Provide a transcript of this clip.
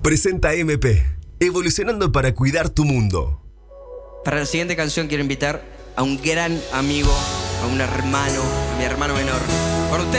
Presenta MP, evolucionando para cuidar tu mundo. Para la siguiente canción quiero invitar a un gran amigo, a un hermano, a mi hermano menor. Con usted